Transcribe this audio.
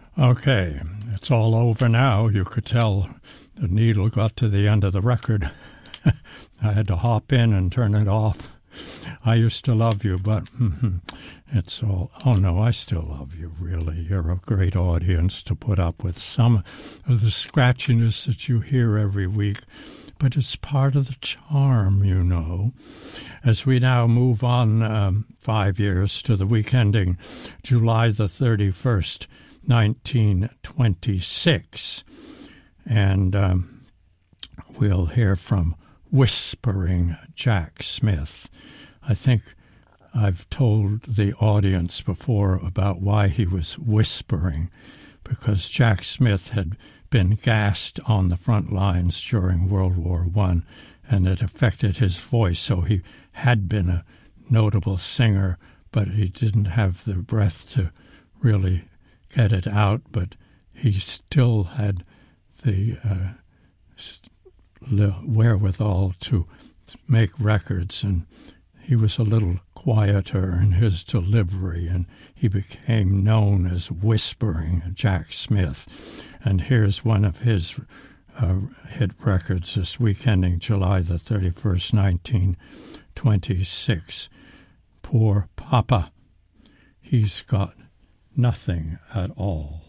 Okay, it's all over now. You could tell the needle got to the end of the record. I had to hop in and turn it off. I used to love you, but it's all... Oh, no, I still love you, really. You're a great audience to put up with some of the scratchiness that you hear every week. But it's part of the charm, you know. As we now move on 5 years to the week ending July the 31st, 1926. And we'll hear from Whispering Jack Smith. I think I've told the audience before about why he was whispering, because Jack Smith had been gassed on the front lines during World War I, and it affected his voice, so he had been a notable singer, but he didn't have the breath to really get it out, but he still had the wherewithal to make records, and he was a little quieter in his delivery, and he became known as Whispering Jack Smith. And here's one of his hit records this week ending July the 31st, 1926. Poor Papa, he's got nothing at all.